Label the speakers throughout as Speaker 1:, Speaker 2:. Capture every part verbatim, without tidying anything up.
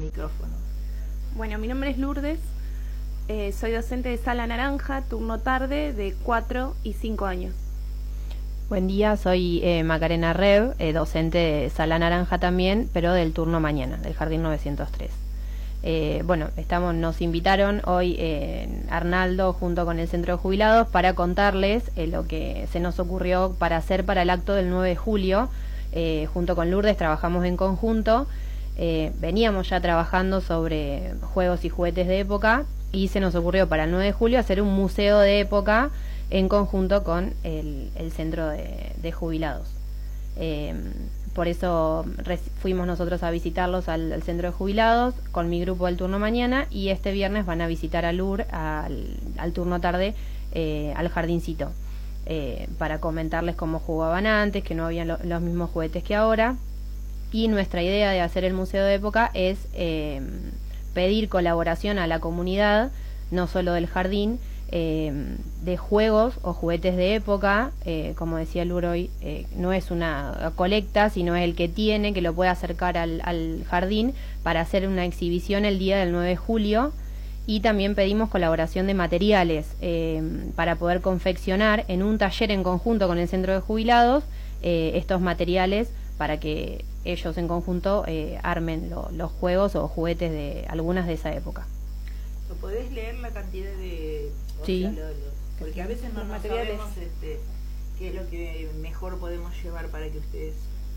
Speaker 1: micrófono.
Speaker 2: Bueno, mi nombre es Lourdes, eh, soy docente de Sala Naranja, turno tarde, de cuatro y cinco años.
Speaker 3: Buen día, soy eh, Macarena Rev, eh, docente de Sala Naranja también, pero del turno mañana, del Jardín novecientos tres. Eh, bueno, estamos, nos invitaron hoy eh, Arnaldo junto con el Centro de Jubilados para contarles eh, lo que se nos ocurrió para hacer para el acto del nueve de julio. Eh, junto con Lourdes trabajamos en conjunto, eh, veníamos ya trabajando sobre juegos y juguetes de época y se nos ocurrió para el nueve de julio hacer un museo de época en conjunto con el, el Centro de, de Jubilados. Eh, por eso fuimos nosotros a visitarlos al, al Centro de Jubilados con mi grupo del turno mañana, y este viernes van a visitar a Lour al, al turno tarde, eh, al jardincito, eh, para comentarles cómo jugaban antes, que no habían lo, los mismos juguetes que ahora. Y nuestra idea de hacer el museo de época es eh, pedir colaboración a la comunidad, no solo del jardín, Eh, de juegos o juguetes de época. Eh, como decía Lur hoy, eh, no es una colecta, sino es el que tiene, que lo puede acercar al, al jardín para hacer una exhibición el día del nueve de julio. Y también pedimos colaboración de materiales eh, para poder confeccionar en un taller en conjunto con el Centro de Jubilados eh, estos materiales para que ellos en conjunto eh, armen lo, los juegos o juguetes de algunas de esa época.
Speaker 1: ¿Lo podés leer la cantidad de...?
Speaker 3: Sí.
Speaker 1: Sea, lo, lo, porque a veces no, no sabemos este, qué es lo que mejor podemos llevar para que ustedes...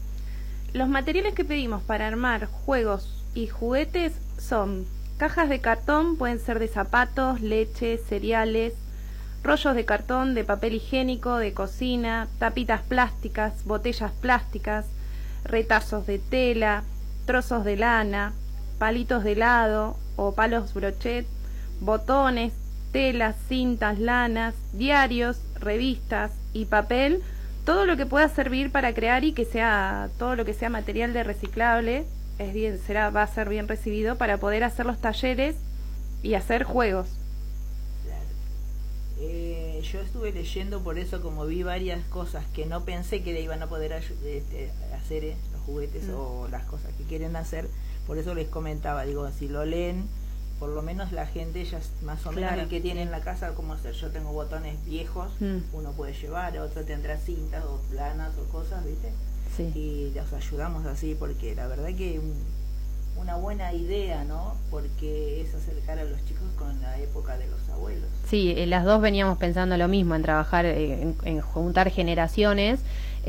Speaker 2: Los materiales que pedimos para armar juegos y juguetes son cajas de cartón, pueden ser de zapatos, leche, cereales, rollos de cartón, de papel higiénico, de cocina, tapitas plásticas, botellas plásticas, retazos de tela, trozos de lana, palitos de helado o palos brochet, botones, telas, cintas, lanas, diarios, revistas y papel, todo lo que pueda servir para crear y que sea todo lo que sea material de reciclable, es bien, será, va a ser bien recibido para poder hacer los talleres y hacer juegos.
Speaker 1: Claro. Eh, yo estuve leyendo, por eso como vi varias cosas que no pensé que le iban a poder este, hacer eh, los juguetes mm. o las cosas que quieren hacer, por eso les comentaba, digo, si lo leen, por lo menos la gente ya más o menos, claro, el que tiene en la casa cómo hacer. Yo tengo botones viejos, mm. uno puede llevar, otro tendrá cintas o planas o cosas, ¿viste? Sí. Y los ayudamos así, porque la verdad que un, una buena idea, ¿no? Porque es acercar a los chicos con la época de los abuelos.
Speaker 3: Sí, eh, las dos veníamos pensando lo mismo, en trabajar, eh, en, en juntar generaciones.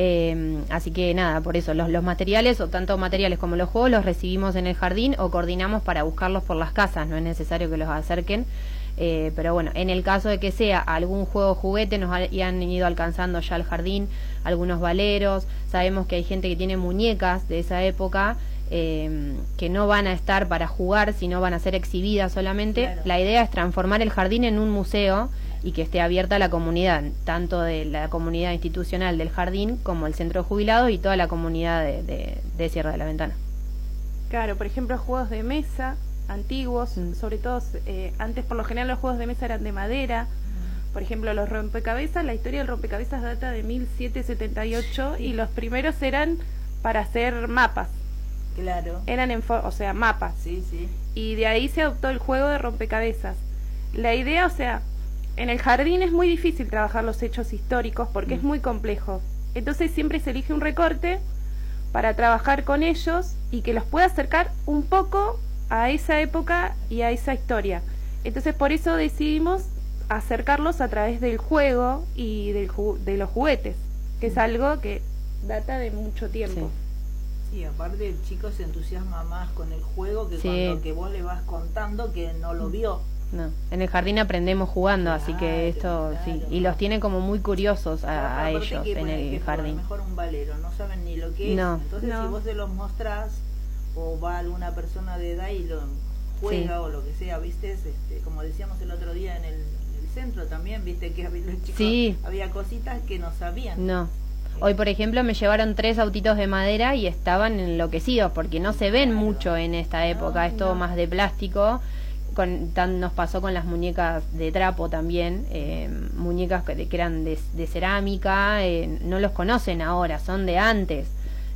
Speaker 3: Eh, así que nada, por eso los, los materiales, o tanto materiales como los juegos, los recibimos en el jardín o coordinamos para buscarlos por las casas, no es necesario que los acerquen, eh, pero bueno, en el caso de que sea algún juego o juguete, nos han ido alcanzando ya al jardín algunos valeros, sabemos que hay gente que tiene muñecas de esa época, eh, que no van a estar para jugar, sino van a ser exhibidas solamente. Claro. La idea es transformar el jardín en un museo y que esté abierta a la comunidad, tanto de la comunidad institucional del jardín como el Centro de Jubilados y toda la comunidad de, de, de Sierra de la Ventana.
Speaker 2: Claro, por ejemplo, juegos de mesa antiguos, mm. sobre todo eh, antes por lo general los juegos de mesa eran de madera. Mm. Por ejemplo, los rompecabezas, la historia del rompecabezas data de mil setecientos setenta y ocho, sí. Y los primeros eran para hacer mapas.
Speaker 1: Claro.
Speaker 2: Eran en, o sea, mapas.
Speaker 1: Sí, sí.
Speaker 2: Y de ahí se adoptó el juego de rompecabezas. La idea, o sea, en el jardín es muy difícil trabajar los hechos históricos porque mm. es muy complejo. Entonces siempre se elige un recorte para trabajar con ellos y que los pueda acercar un poco a esa época y a esa historia. Entonces por eso decidimos acercarlos a través del juego y del ju de los juguetes, que mm. es algo que data de mucho tiempo.
Speaker 1: Sí. Sí, aparte el chico se entusiasma más con el juego que sí. con lo que vos le vas contando que no lo vio.
Speaker 3: No, en el jardín aprendemos jugando, claro, así que esto, claro, sí, y los tiene como muy curiosos a, a ellos que, en el ejemplo,
Speaker 1: A
Speaker 3: jardín.
Speaker 1: lo mejor un valero, no saben ni lo que
Speaker 3: no.
Speaker 1: es, entonces no. Si vos se los mostrás, o va alguna persona de edad y lo juega, sí. O lo que sea, viste, este, como decíamos el otro día en el, en el centro también, viste que los chicos,
Speaker 3: sí.
Speaker 1: había cositas que no sabían.
Speaker 3: No. Hoy, por ejemplo, me llevaron tres autitos de madera y estaban enloquecidos, porque no se ven claro. mucho en esta época, no, es todo no. más de plástico. Con, tan, nos pasó con las muñecas de trapo también, eh, muñecas que, que eran de, de cerámica, eh, no los conocen ahora, son de antes,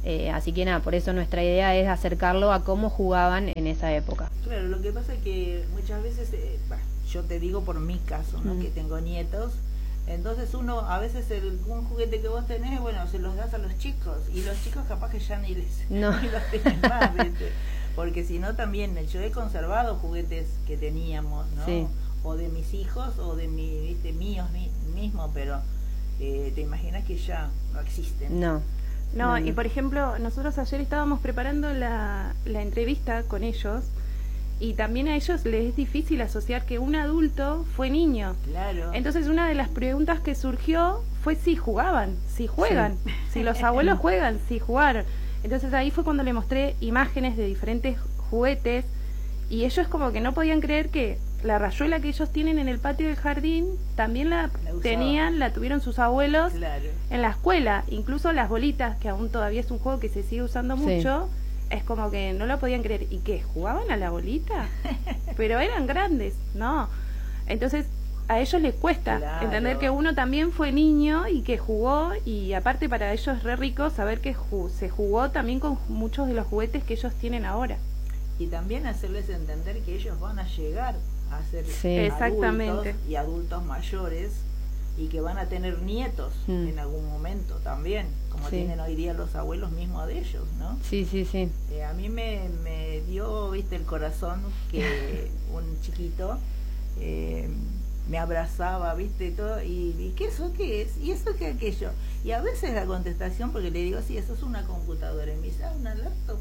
Speaker 3: Eh, así que nada, por eso nuestra idea es acercarlo a cómo jugaban en esa época.
Speaker 1: Claro, lo que pasa es que muchas veces, eh, bah, yo te digo por mi caso, ¿no? Mm. Que tengo nietos, entonces uno, a veces el, un juguete que vos tenés, bueno, se los das a los chicos, y los chicos capaz que ya ni, les,
Speaker 3: no.
Speaker 1: ni los tienen más, ¿viste? Porque si no también, yo he conservado juguetes que teníamos, ¿no?
Speaker 3: Sí.
Speaker 1: O de mis hijos, o de mi, ¿viste? Míos mi, mismo, pero eh, te imaginas que ya no existen.
Speaker 2: No. No, y por ejemplo, nosotros ayer estábamos preparando la, la entrevista con ellos y también a ellos les es difícil asociar que un adulto fue niño.
Speaker 1: Claro.
Speaker 2: Entonces una de las preguntas que surgió fue si jugaban, si juegan, sí. Si los abuelos juegan, si jugaron. Entonces ahí fue cuando le mostré imágenes de diferentes juguetes y ellos como que no podían creer que la rayuela que ellos tienen en el patio del jardín también la, la tenían, la tuvieron sus abuelos, claro, en la escuela. Incluso las bolitas, que aún todavía es un juego que se sigue usando mucho, sí, es como que no lo podían creer. ¿Y qué? ¿Jugaban a la bolita? Pero eran grandes, ¿no? Entonces a ellos les cuesta, claro, entender que uno también fue niño y que jugó, y aparte para ellos es re rico saber que ju se jugó también con muchos de los juguetes que ellos tienen ahora.
Speaker 1: Y también hacerles entender que ellos van a llegar a ser, sí,
Speaker 2: exactamente,
Speaker 1: adultos y adultos mayores, y que van a tener nietos mm. en algún momento también, como sí, tienen hoy día los abuelos mismos de ellos, ¿no?
Speaker 3: Sí, sí, sí.
Speaker 1: Eh, a mí me, me dio, viste, el corazón que un chiquito eh, me abrazaba, viste, todo, y, y ¿qué eso qué es? ¿Y eso qué aquello? Y a veces la contestación, porque le digo, sí, eso es una computadora, y me dice, ah, una laptop.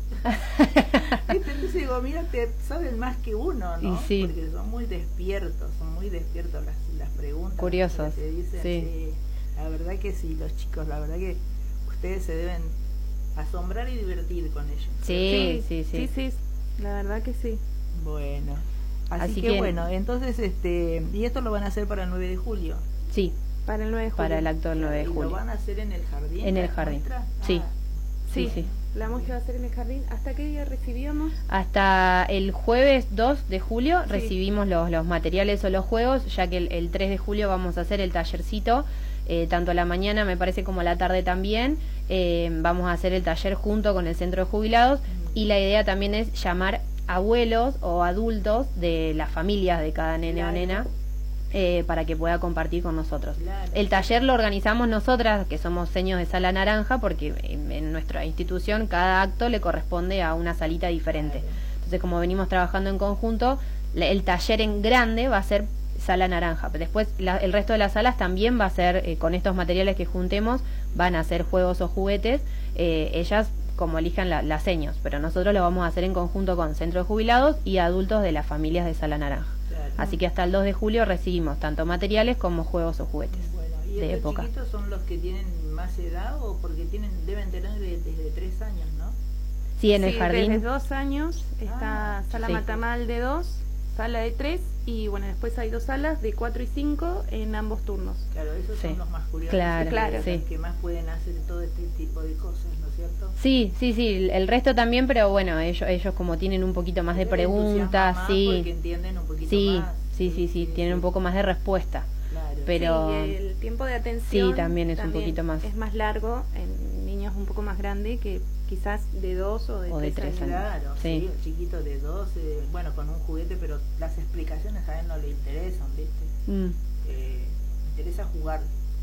Speaker 1: Entonces digo, mira, te saben más que uno, ¿no?
Speaker 3: Sí.
Speaker 1: Porque son muy despiertos, son muy despiertos las, las preguntas.
Speaker 3: Curiosos.
Speaker 1: Que te dicen,
Speaker 3: sí.
Speaker 1: Sí, la verdad que sí, los chicos, la verdad que ustedes se deben asombrar y divertir con ellos.
Speaker 3: Sí, sí, sí,
Speaker 2: sí, sí, sí, la verdad que sí.
Speaker 1: Bueno, así,
Speaker 3: así
Speaker 1: que,
Speaker 3: que
Speaker 1: bueno, entonces, este, y esto lo van a hacer para el nueve de julio.
Speaker 3: Sí.
Speaker 2: Para el nueve de julio.
Speaker 3: Para el acto del nueve de julio.
Speaker 1: ¿Y lo van a hacer en el jardín?
Speaker 3: En el jardín.
Speaker 1: Ah,
Speaker 3: sí.
Speaker 2: Sí, sí. La muestra va a ser en el jardín. ¿Hasta qué día recibíamos?
Speaker 3: Hasta el jueves dos de julio sí, recibimos los, los materiales o los juegos, ya que el, el tres de julio vamos a hacer el tallercito, eh, tanto a la mañana me parece como a la tarde también. Eh, vamos a hacer el taller junto con el centro de jubilados mm. y la idea también es llamar abuelos o adultos de las familias de cada nene claro, o nena. Eh, para que pueda compartir con nosotros. Claro. El taller lo organizamos nosotras, que somos seños de Sala Naranja, porque en, en nuestra institución cada acto le corresponde a una salita diferente. Claro. Entonces, como venimos trabajando en conjunto, el taller en grande va a ser Sala Naranja. Después, la, el resto de las salas también va a ser, eh, con estos materiales que juntemos, van a ser juegos o juguetes, eh, ellas como elijan la, las seños, pero nosotros lo vamos a hacer en conjunto con Centro de Jubilados y adultos de las familias de Sala Naranja. Así que hasta el dos de julio recibimos tanto materiales como juegos o juguetes.
Speaker 1: Bueno, ¿y
Speaker 3: de
Speaker 1: estos
Speaker 3: época.
Speaker 1: chiquitos son los que tienen más edad o porque tienen deben tener de, desde tres años, ¿no?
Speaker 3: Sí, en
Speaker 2: sí,
Speaker 3: el jardín.
Speaker 2: Desde dos años está ah, Sala sí. Matamal de dos, sala de tres y bueno, después hay dos salas de cuatro y cinco en ambos turnos.
Speaker 1: Claro, esos sí. son los más curiosos.
Speaker 3: Claro,
Speaker 2: claro.
Speaker 1: Los
Speaker 3: sí.
Speaker 1: que más pueden hacer todo este tipo de cosas, ¿no es cierto?
Speaker 3: Sí, sí, sí, el resto también, pero bueno, ellos ellos como tienen un poquito más de preguntas, sí.
Speaker 1: Porque entienden un poquito
Speaker 3: sí.
Speaker 1: más.
Speaker 3: Sí, sí, sí, sí, tienen un poco más de respuesta.
Speaker 1: Claro.
Speaker 3: Pero
Speaker 2: sí, y el tiempo de atención
Speaker 3: sí, también es
Speaker 2: también
Speaker 3: un poquito más.
Speaker 2: Es más largo en niños un poco más grandes que quizás de dos o de,
Speaker 3: o
Speaker 2: tres,
Speaker 3: de tres
Speaker 2: años.
Speaker 3: años.
Speaker 1: Claro,
Speaker 3: sí.
Speaker 1: sí, el chiquito de dos, eh, bueno, con un juguete, pero las explicaciones a él no le interesan, ¿viste?
Speaker 3: Mm.
Speaker 1: Eh, interesa jugar.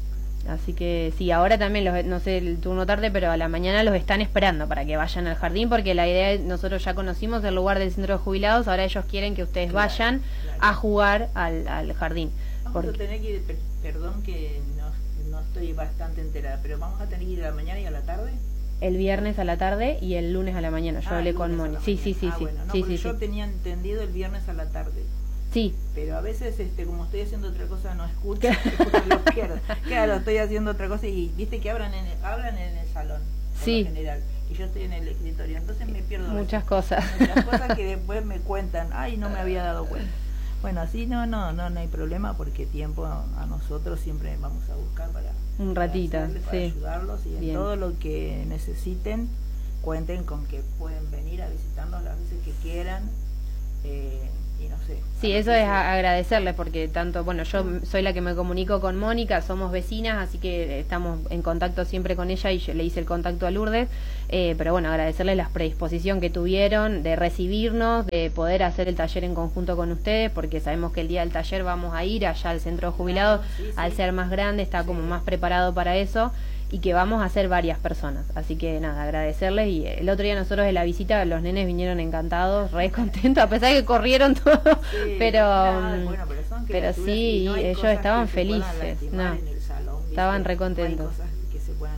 Speaker 3: Así que sí, ahora también, los, no sé el turno tarde, pero a la mañana los están esperando para que vayan al jardín, porque la idea es, nosotros ya conocimos el lugar del centro de jubilados, ahora ellos quieren que ustedes claro, vayan claro. a jugar al, al jardín.
Speaker 1: Vamos
Speaker 3: porque...
Speaker 1: a tener que ir, per, perdón que no, no estoy bastante enterada, pero vamos a tener que ir a la mañana y a la tarde.
Speaker 3: El viernes a la tarde y el lunes a la mañana, yo
Speaker 1: ah,
Speaker 3: hablé con Moni. Sí, sí, sí,
Speaker 1: ah,
Speaker 3: sí.
Speaker 1: Bueno, no,
Speaker 3: sí, sí
Speaker 1: yo
Speaker 3: sí.
Speaker 1: tenía entendido el viernes a la tarde.
Speaker 3: Sí.
Speaker 1: Pero a veces, este, como estoy haciendo otra cosa, no escucho, lo pierdo. Claro, estoy haciendo otra cosa y viste que hablan en el, hablan en el salón,
Speaker 3: sí.
Speaker 1: en general, y yo estoy en el escritorio, entonces me pierdo
Speaker 3: muchas cosas.
Speaker 1: Muchas cosas que después me cuentan, ay, no me había dado cuenta. Bueno, así no, no, no, no hay problema porque tiempo a, a nosotros siempre vamos a buscar para
Speaker 3: un ratito,
Speaker 1: para, hacerles, para
Speaker 3: sí.
Speaker 1: ayudarlos y en
Speaker 3: Bien.
Speaker 1: todo lo que necesiten, cuenten con que pueden venir a visitarnos las veces que quieran. Eh, y no sé.
Speaker 3: Sí, eso es a- agradecerles porque tanto, bueno, yo soy la que me comunico con Mónica, somos vecinas, así que estamos en contacto siempre con ella y yo le hice el contacto a Lourdes, eh, pero bueno, agradecerles la predisposición que tuvieron de recibirnos, de poder hacer el taller en conjunto con ustedes, porque sabemos que el día del taller vamos a ir allá al centro de jubilados,
Speaker 1: sí, sí.
Speaker 3: al ser más grande está
Speaker 1: Sí.
Speaker 3: como más preparado para eso, y que vamos a ser varias personas, así que nada, agradecerles. Y el otro día nosotros de la visita los nenes vinieron encantados, re contentos, a pesar de que corrieron todos,
Speaker 1: Sí,
Speaker 3: pero
Speaker 1: nada,
Speaker 3: mm,
Speaker 1: bueno, pero, son
Speaker 3: pero
Speaker 1: criaturas
Speaker 3: sí,
Speaker 1: y no hay
Speaker 3: ellos
Speaker 1: cosas
Speaker 3: estaban
Speaker 1: que se puedan
Speaker 3: felices,
Speaker 1: lastimar
Speaker 3: no,
Speaker 1: en el salón, ¿viste?
Speaker 3: estaban re
Speaker 1: No
Speaker 3: contentos.
Speaker 1: hay cosas que se puedan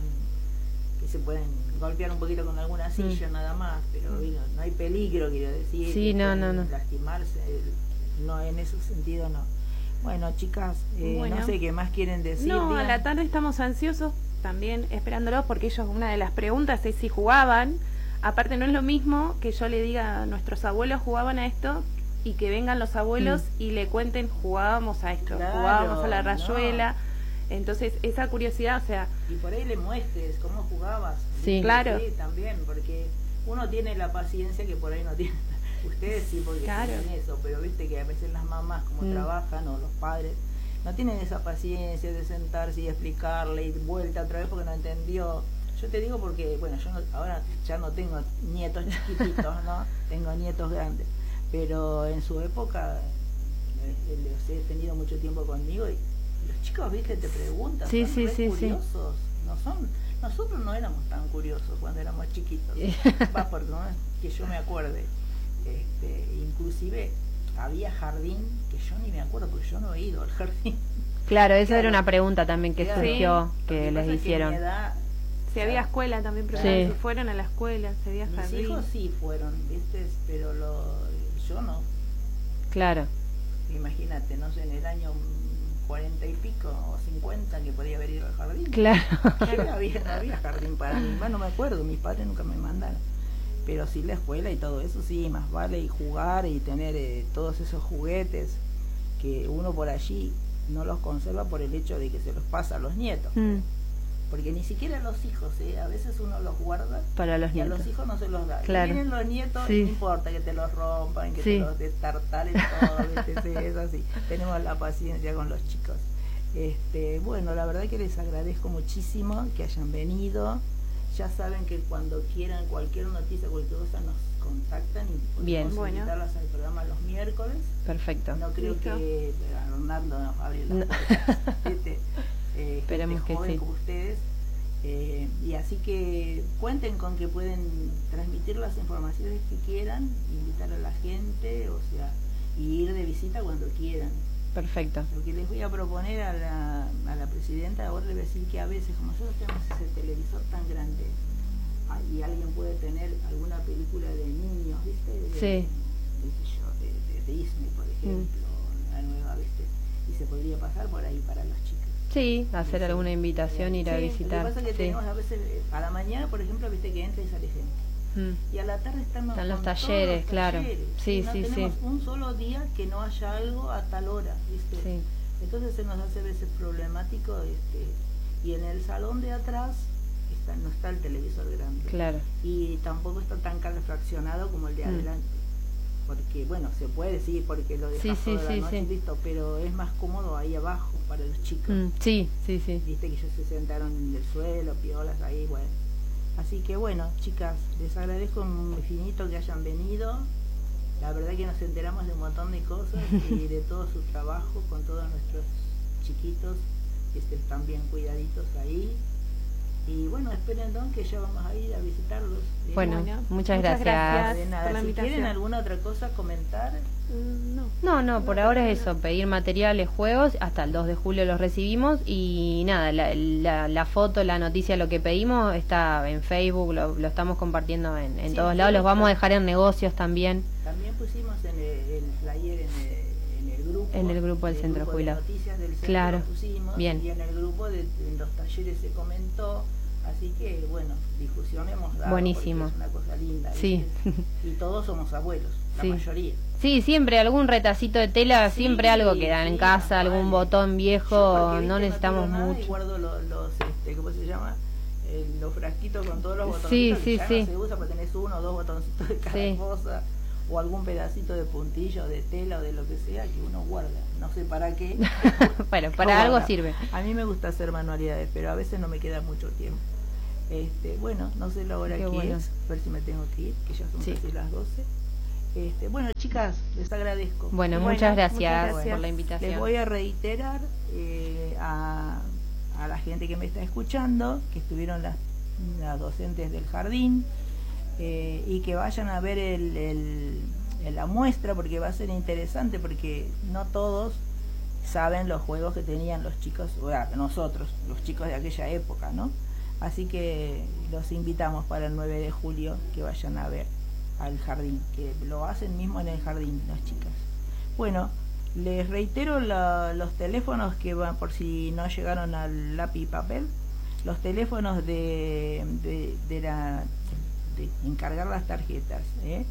Speaker 1: que se pueden golpear un poquito con alguna silla nada más, pero bueno, no hay peligro, quiero decir,
Speaker 3: Sí,
Speaker 1: que
Speaker 3: no,
Speaker 1: pueden
Speaker 3: no, no.
Speaker 1: lastimarse, no, en ese sentido no. Bueno, chicas, eh,
Speaker 2: Bueno.
Speaker 1: no sé qué más quieren decir.
Speaker 2: No, a
Speaker 1: digan.
Speaker 2: la tarde estamos ansiosos también esperándolos porque ellos, una de las preguntas es si jugaban. Aparte no es lo mismo que yo le diga a nuestros abuelos jugaban a esto y que vengan los abuelos y le cuenten jugábamos a esto,
Speaker 1: Claro,
Speaker 2: jugábamos a la
Speaker 1: no.
Speaker 2: rayuela. Entonces esa curiosidad, o sea,
Speaker 1: Y por ahí le muestres cómo jugabas.
Speaker 3: Sí.
Speaker 2: Claro.
Speaker 1: Sí, también, porque uno tiene la paciencia que por ahí no tiene. Ustedes sí, porque
Speaker 2: Claro.
Speaker 1: tienen eso, pero viste que a veces las mamás, como
Speaker 3: Mm.
Speaker 1: trabajan, o los padres, no tienen esa paciencia de sentarse y explicarle y vuelta otra vez porque no entendió. Yo te digo porque, bueno, yo no- ahora ya no tengo nietos chiquititos, ¿no? Tengo nietos grandes, pero en su época eh, los he tenido mucho tiempo conmigo y los chicos, viste, te preguntan,
Speaker 3: Sí,
Speaker 1: son
Speaker 3: sí,
Speaker 1: re
Speaker 3: sí, sí.
Speaker 1: curiosos, no son, nosotros no éramos tan curiosos cuando éramos chiquitos, va por no es que yo me acuerde, este, inclusive había jardín que yo ni me acuerdo porque yo no he ido al jardín.
Speaker 3: Claro, esa
Speaker 1: Claro.
Speaker 3: era una pregunta también que
Speaker 1: Claro.
Speaker 3: surgió,
Speaker 1: Lo
Speaker 3: que les
Speaker 1: pasa es que
Speaker 3: hicieron.
Speaker 1: mi edad,
Speaker 2: si había escuela también, pero
Speaker 3: Sí.
Speaker 2: si fueron a la escuela, si había
Speaker 1: mis
Speaker 2: jardín.
Speaker 1: hijos sí fueron, viste, pero lo, yo no.
Speaker 3: Claro,
Speaker 1: Imagínate, no sé, en el año cuarenta y pico o cincuenta que podía haber ido al jardín.
Speaker 3: claro.
Speaker 1: No había, no había jardín para mí, bueno, no me acuerdo, mis padres nunca me mandaron. Pero sí la escuela y todo eso, sí, más vale y jugar y tener eh, todos esos juguetes que uno por allí no los conserva por el hecho de que se los pasa a los nietos.
Speaker 3: Mm,
Speaker 1: Porque ni siquiera a los hijos, ¿eh? A veces uno los guarda
Speaker 3: para los
Speaker 1: y a
Speaker 3: nietos.
Speaker 1: los hijos no se los da.
Speaker 3: Claro.
Speaker 1: Y vienen los nietos,
Speaker 3: Sí.
Speaker 1: no importa que te los rompan, que
Speaker 3: Sí.
Speaker 1: te los destartalen todo, ¿viste? Sí, es así. Tenemos la paciencia con los chicos. Este, bueno, la verdad que les agradezco muchísimo que hayan venido. Ya saben que cuando quieran cualquier noticia, cualquier cosa, nos contactan y podemos
Speaker 3: Bien.
Speaker 2: Bueno.
Speaker 1: invitarlas al programa los miércoles.
Speaker 3: Perfecto.
Speaker 1: No creo
Speaker 2: Listo.
Speaker 1: que Hernando nos abre las
Speaker 3: No.
Speaker 1: puertas. ¿Viste? Eh,
Speaker 3: Esperemos
Speaker 1: gente
Speaker 3: que
Speaker 1: joven
Speaker 3: sí.
Speaker 1: como ustedes. Eh, y así que cuenten con que pueden transmitir las informaciones que quieran, invitar a la gente, o sea, y ir de visita cuando quieran.
Speaker 3: Perfecto.
Speaker 1: Lo que les voy a proponer a la, a la presidenta, ahora le voy a decir que a veces, como nosotros tenemos ese televisor tan grande, ah, y alguien puede tener alguna película de niños, ¿viste? De,
Speaker 3: Sí.
Speaker 1: qué sé yo, de, de Disney, por ejemplo, la nueva, ¿viste? Y se podría pasar por ahí para los chicos.
Speaker 3: Sí, hacer
Speaker 1: Sí.
Speaker 3: alguna invitación, ir a
Speaker 1: Sí,
Speaker 3: visitar.
Speaker 1: Lo que pasa es que
Speaker 3: Sí.
Speaker 1: tenemos a veces, eh, a la mañana, por ejemplo, viste que entra y sale gente.
Speaker 3: Mm,
Speaker 1: Y a la tarde estamos
Speaker 3: Están los
Speaker 1: con todos
Speaker 3: talleres,
Speaker 1: los
Speaker 3: claro.
Speaker 1: talleres.
Speaker 3: Sí,
Speaker 1: no
Speaker 3: sí,
Speaker 1: tenemos
Speaker 3: sí.
Speaker 1: un solo día que no haya algo a tal hora, ¿viste?
Speaker 3: Sí.
Speaker 1: Entonces se nos hace a veces problemático, este, y en el salón de atrás está, no está el televisor grande.
Speaker 3: Claro.
Speaker 1: Y tampoco está tan calefaccionado como el de
Speaker 3: Mm.
Speaker 1: adelante. Porque, bueno, se puede, sí, porque lo dejas
Speaker 3: Sí, sí,
Speaker 1: toda
Speaker 3: sí,
Speaker 1: la noche
Speaker 3: sí.
Speaker 1: listo, pero es más cómodo ahí abajo para los chicos.
Speaker 3: Mm, sí, sí, sí.
Speaker 1: Viste que ellos se sentaron en el suelo, piolas ahí, bueno. Así que bueno, chicas, les agradezco infinito que hayan venido. La verdad que nos enteramos de un montón de cosas y de todo su trabajo con todos nuestros chiquitos que están bien cuidaditos ahí. Y bueno, esperen don que ya vamos a ir a visitarlos. ¿eh?
Speaker 3: Bueno,
Speaker 2: Bueno,
Speaker 3: muchas
Speaker 2: muchas
Speaker 3: gracias.
Speaker 2: gracias.
Speaker 1: De nada.
Speaker 2: por la
Speaker 1: Si
Speaker 2: invitación.
Speaker 1: quieren alguna otra cosa comentar,
Speaker 2: Mm, no.
Speaker 3: No, no, por ahora es eso, pedir materiales, juegos, hasta el dos de julio los recibimos y nada, la, la, la foto, la noticia, lo que pedimos está en Facebook, lo, lo estamos compartiendo en, en
Speaker 1: Sí,
Speaker 3: todos
Speaker 1: en
Speaker 3: lados, los
Speaker 1: Facebook.
Speaker 3: vamos a dejar en negocios también.
Speaker 1: también pusimos en el, el flyer en el, en el grupo.
Speaker 3: En el grupo del
Speaker 1: el
Speaker 3: Centro
Speaker 1: grupo de
Speaker 3: Jubilado.
Speaker 1: noticias del centro
Speaker 3: Claro.
Speaker 1: lo pusimos,
Speaker 3: Bien.
Speaker 1: y en el grupo de en los talleres se comentó. Así que, bueno, difusión hemos dado.
Speaker 3: Buenísimo.
Speaker 1: porque es una cosa linda.
Speaker 3: Sí.
Speaker 1: ¿viste? Y todos somos abuelos, la
Speaker 3: Sí.
Speaker 1: mayoría.
Speaker 3: Sí, siempre algún retacito de tela,
Speaker 1: Sí,
Speaker 3: siempre algo queda en
Speaker 1: sí,
Speaker 3: casa,
Speaker 1: más
Speaker 3: algún
Speaker 1: vale.
Speaker 3: botón
Speaker 1: Yo
Speaker 3: viejo,
Speaker 1: porque, viste,
Speaker 3: no necesitamos
Speaker 1: tiro nada y
Speaker 3: mucho.
Speaker 1: guardo los, los este, ¿cómo se llama? Eh, los frasquitos con todos los botoncitos
Speaker 3: Sí,
Speaker 1: que
Speaker 3: sí,
Speaker 1: ya
Speaker 3: sí.
Speaker 1: no se usa porque tenés uno o dos botoncitos de cada
Speaker 3: Sí.
Speaker 1: cosa, o algún pedacito de puntillo, de tela o de lo que sea que uno guarda, no sé para qué.
Speaker 3: Bueno, para algo
Speaker 1: guarda.
Speaker 3: sirve.
Speaker 1: A mí me gusta hacer manualidades, pero a veces no me queda mucho tiempo. Este, bueno, no sé la hora
Speaker 3: Qué
Speaker 1: que
Speaker 3: bueno.
Speaker 1: es, a ver si me tengo que ir, que ya son
Speaker 3: Sí.
Speaker 1: casi las doce. Este, bueno, chicas, les agradezco.
Speaker 3: Bueno,
Speaker 2: Bueno,
Speaker 3: muchas gracias,
Speaker 2: muchas gracias.
Speaker 3: por la
Speaker 1: Les
Speaker 3: invitación.
Speaker 1: voy a reiterar eh, a, a la gente que me está escuchando, que estuvieron las, las docentes del jardín, eh, y que vayan a ver el, el, el- la muestra, porque va a ser interesante, porque no todos saben los juegos que tenían los chicos, o sea, nosotros, los chicos de aquella época, ¿no? Así que los invitamos para el nueve de julio que vayan a ver al jardín, que lo hacen mismo en el jardín las chicas. Bueno, les reitero la- los teléfonos que van, por si no llegaron al lápiz y papel, los teléfonos de, de, de la de encargar las tarjetas, ¿eh?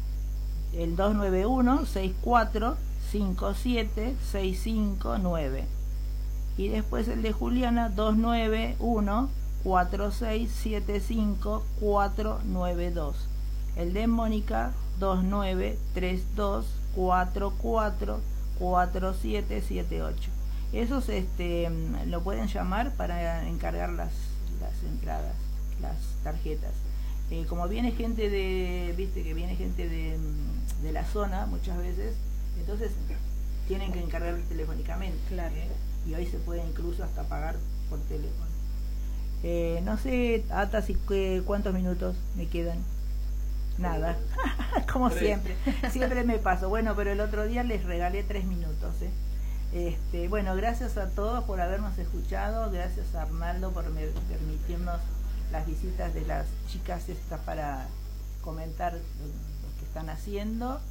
Speaker 1: El dos nueve uno, seis cuatro cinco siete, seis cinco nueve, y después el de Juliana dos nueve uno, cuatro seis siete cinco, cuatro nueve dos, el de Mónica dos nueve tres dos, cuatro cuatro, cuatro siete siete ocho. Esos este, lo pueden llamar para encargar las, las entradas, las tarjetas. Eh, como viene gente de, viste que viene gente de, de la zona muchas veces, entonces tienen que encargar telefónicamente.
Speaker 2: Claro.
Speaker 1: ¿eh? Y hoy se puede incluso hasta pagar por teléfono. Eh, no sé, Ata, si, que, cuántos minutos me quedan. Nada, como
Speaker 4: Tres.
Speaker 1: siempre, siempre me paso. Bueno, pero el otro día les regalé tres minutos. ¿eh? Este, bueno, gracias a todos por habernos escuchado, gracias a Arnaldo por me- permitirnos las visitas de las chicas estas para comentar lo que están haciendo,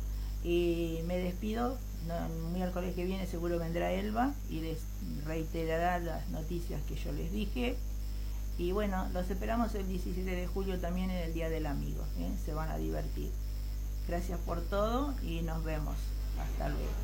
Speaker 1: y me despido. No, el miércoles que viene seguro vendrá Elba y les reiterará las noticias que yo les dije. Y bueno, los esperamos el diecisiete de julio también, en el Día del Amigo, ¿eh? Se van a divertir. Gracias por todo y nos vemos. Hasta luego.